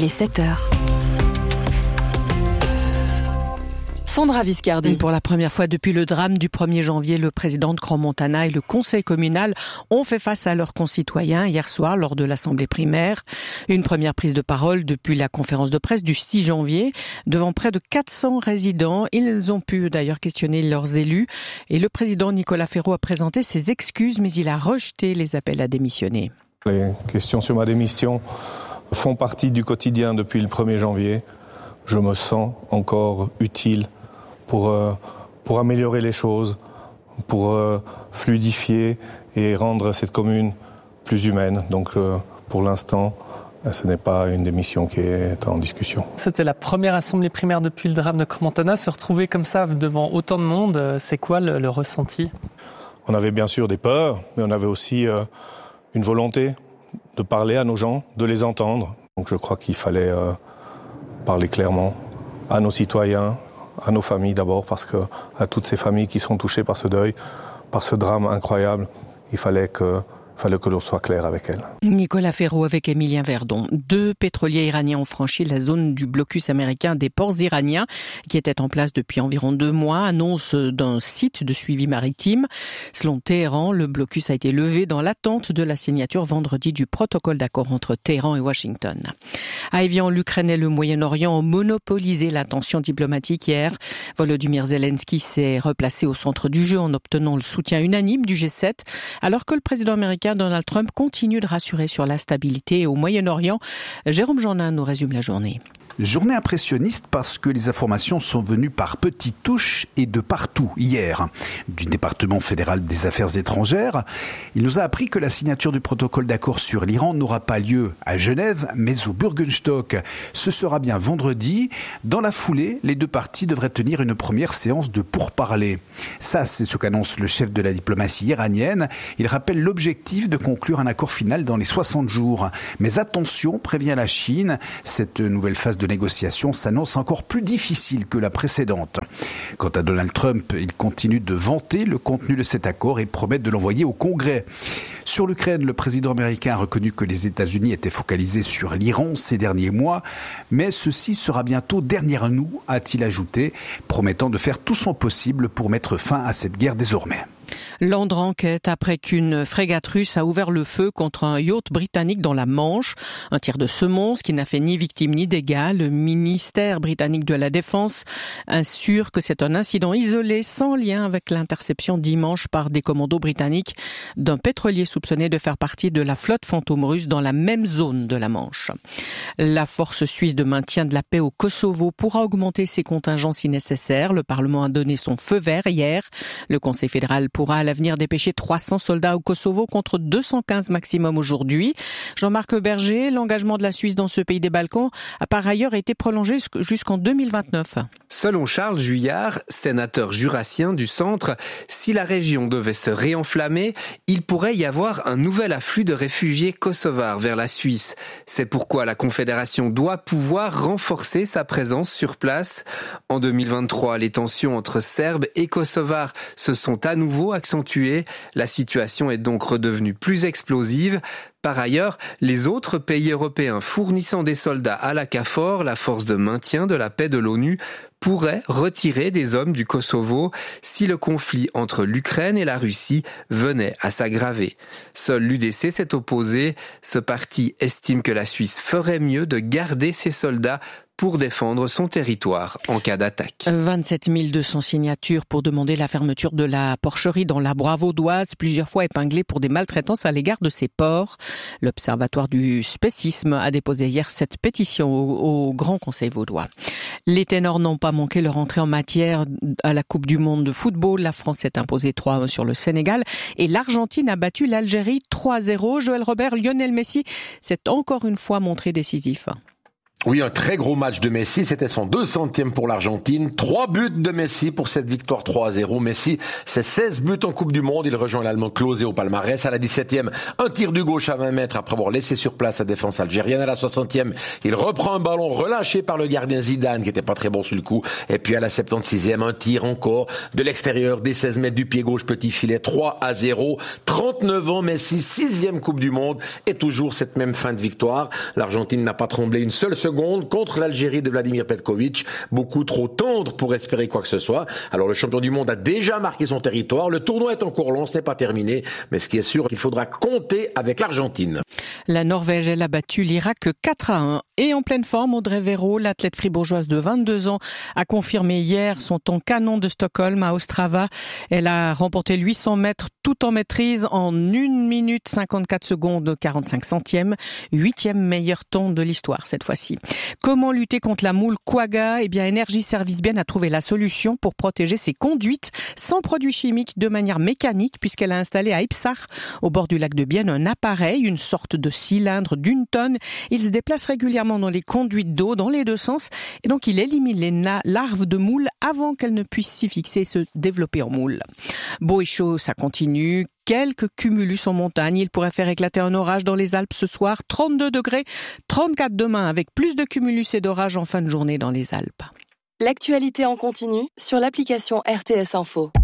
il est 7h. Sandra Viscardi. Pour la première fois depuis le drame du 1er janvier, le président de Crans-Montana et le conseil communal ont fait face à leurs concitoyens hier soir lors de l'assemblée primaire. Une première prise de parole depuis la conférence de presse du 6 janvier devant près de 400 résidents. Ils ont pu d'ailleurs questionner leurs élus et le président Nicolas Ferraud a présenté ses excuses, mais il a rejeté les appels à démissionner. Les questions sur ma démission font partie du quotidien depuis le 1er janvier. Je me sens encore utile pour améliorer les choses, pour fluidifier et rendre cette commune plus humaine. Donc pour l'instant, ce n'est pas une démission qui est en discussion. C'était la première assemblée primaire depuis le drame de Crans-Montana. Se retrouver comme ça devant autant de monde, c'est quoi le ressenti ? On avait bien sûr des peurs, mais on avait aussi une volonté de parler à nos gens, de les entendre. Donc je crois qu'il fallait parler clairement à nos citoyens, à nos familles d'abord, parce que à toutes ces familles qui sont touchées par ce deuil, par ce drame incroyable, il fallait que l'on soit clair avec elles. Nicolas Ferraud avec Émilien Verdon. 2 pétroliers iraniens ont franchi la zone du blocus américain des ports iraniens qui était en place depuis environ 2 mois, annonce d'un site de suivi maritime. Selon Téhéran, le blocus a été levé dans l'attente de la signature vendredi du protocole d'accord entre Téhéran et Washington. À Évian, l'Ukraine et le Moyen-Orient ont monopolisé l'attention diplomatique hier. Volodymyr Zelensky s'est replacé au centre du jeu en obtenant le soutien unanime du G7, alors que le président américain Donald Trump continue de rassurer sur la stabilité au Moyen-Orient. Jérôme Jeannin nous résume la journée. Journée impressionniste parce que les informations sont venues par petites touches et de partout hier. Du département fédéral des affaires étrangères, il nous a appris que la signature du protocole d'accord sur l'Iran n'aura pas lieu à Genève, mais au Bürgenstock. Ce sera bien vendredi. Dans la foulée, les 2 parties devraient tenir une première séance de pourparlers. Ça, c'est ce qu'annonce le chef de la diplomatie iranienne. Il rappelle l'objectif de conclure un accord final dans les 60 jours. Mais attention, prévient la Chine, cette nouvelle phase de négociation s'annonce encore plus difficile que la précédente. Quant à Donald Trump, il continue de vanter le contenu de cet accord et promet de l'envoyer au Congrès. Sur l'Ukraine, le président américain a reconnu que les États-Unis étaient focalisés sur l'Iran ces derniers mois, mais ceci sera bientôt derrière nous, a-t-il ajouté, promettant de faire tout son possible pour mettre fin à cette guerre désormais. Londres enquête après qu'une frégate russe a ouvert le feu contre un yacht britannique dans la Manche. Un tir de semonce qui n'a fait ni victime ni dégâts. Le ministère britannique de la Défense assure que c'est un incident isolé sans lien avec l'interception dimanche par des commandos britanniques d'un pétrolier soupçonné de faire partie de la flotte fantôme russe dans la même zone de la Manche. La force suisse de maintien de la paix au Kosovo pourra augmenter ses contingents si nécessaire. Le Parlement a donné son feu vert hier. Le Conseil fédéral pourra à l'avenir dépêcher 300 soldats au Kosovo contre 215 maximum aujourd'hui. Jean-Marc Berger, l'engagement de la Suisse dans ce pays des Balkans a par ailleurs été prolongé jusqu'en 2029. Selon Charles Juillard, sénateur jurassien du centre, si la région devait se réenflammer, il pourrait y avoir un nouvel afflux de réfugiés kosovars vers la Suisse. C'est pourquoi la Confédération doit pouvoir renforcer sa présence sur place. En 2023, les tensions entre Serbes et Kosovars se sont à nouveau accentuées. La situation est donc redevenue plus explosive. Par ailleurs, les autres pays européens fournissant des soldats à la KFOR, la force de maintien de la paix de l'ONU, pourraient retirer des hommes du Kosovo si le conflit entre l'Ukraine et la Russie venait à s'aggraver. Seul l'UDC s'est opposé. Ce parti estime que la Suisse ferait mieux de garder ses soldats pour défendre son territoire en cas d'attaque. 27 200 signatures pour demander la fermeture de la porcherie dans la Bravaudoise, plusieurs fois épinglée pour des maltraitances à l'égard de ses porcs. L'Observatoire du spécisme a déposé hier cette pétition au Grand Conseil vaudois. Les ténors n'ont pas manqué leur entrée en matière à la Coupe du Monde de football. La France s'est imposée 3-1 sur le Sénégal et l'Argentine a battu l'Algérie 3-0. Joël Robert, Lionel Messi s'est encore une fois montré décisif. Oui, un très gros match de Messi, c'était son 200e pour l'Argentine. 3 buts de Messi pour cette victoire 3-0. Messi, c'est 16 buts en Coupe du Monde. Il rejoint l'Allemand Klose au palmarès. À la 17e, un tir du gauche à 20 mètres après avoir laissé sur place la défense algérienne. À la 60e, il reprend un ballon relâché par le gardien Zidane qui était pas très bon sur le coup. Et puis à la 76e, un tir encore de l'extérieur des 16 mètres du pied gauche, petit filet, 3-0. 39 ans, Messi, 6e Coupe du Monde et toujours cette même fin de victoire. L'Argentine n'a pas tremblé une seule seconde secondes contre l'Algérie de Vladimir Petkovic. Beaucoup trop tendre pour espérer quoi que ce soit. Alors le champion du monde a déjà marqué son territoire. Le tournoi est encore long, ce n'est pas terminé. Mais ce qui est sûr, il faudra compter avec l'Argentine. La Norvège, elle a battu l'Irak 4-1. Et en pleine forme, Audrey Véro, l'athlète fribourgeoise de 22 ans, a confirmé hier son temps canon de Stockholm à Ostrava. Elle a remporté 800 mètres tout en maîtrise en 1 minute 54 secondes 45 centièmes. 8e meilleur temps de l'histoire cette fois-ci. Comment lutter contre la moule quagga ? Eh bien, Energy Service Bienne a trouvé la solution pour protéger ses conduites sans produits chimiques de manière mécanique, puisqu'elle a installé à Ipsach, au bord du lac de Bienne, un appareil, une sorte de cylindre d'1 tonne. Il se déplace régulièrement dans les conduites d'eau dans les deux sens et donc il élimine les larves de moules avant qu'elles ne puissent s'y fixer et se développer en moule. Beau et chaud, ça continue. Quelques cumulus en montagne. Il pourrait faire éclater un orage dans les Alpes ce soir. 32 degrés, 34 demain avec plus de cumulus et d'orages en fin de journée dans les Alpes. L'actualité en continu sur l'application RTS Info.